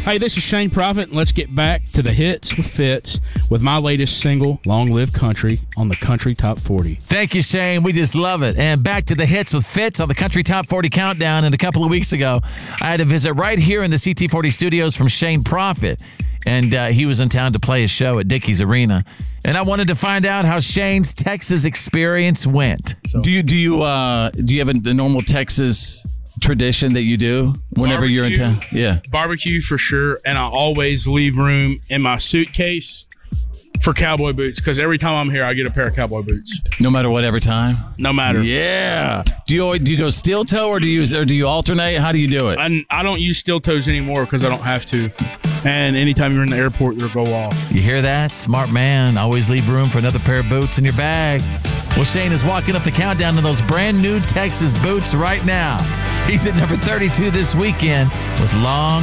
Hey, this is Shane Prophet, and let's get back to the hits with Fitz with my latest single, Long Live Country, on the Country Top 40. Thank you, Shane. We just love it. And back to the hits with Fitz on the Country Top 40 Countdown. And a couple of weeks ago, I had a visit right here in the CT40 studios from Shane Prophet. And he was in town to play a show at Dickies Arena. And I wanted to find out how Shane's Texas experience went. Do you have a normal Texas tradition that you do whenever you're in town? Yeah. Barbecue for sure, and I always leave room in my suitcase for cowboy boots, because every time I'm here, I get a pair of cowboy boots. No matter what, every time? No matter. Yeah. Do you go steel toe or do you alternate? How do you do it? And I don't use steel toes anymore because I don't have to. And anytime you're in the airport, they'll go off. You hear that? Smart man. Always leave room for another pair of boots in your bag. Well, Shane is walking up the countdown to those brand new Texas boots right now. He's at number 32 this weekend with Long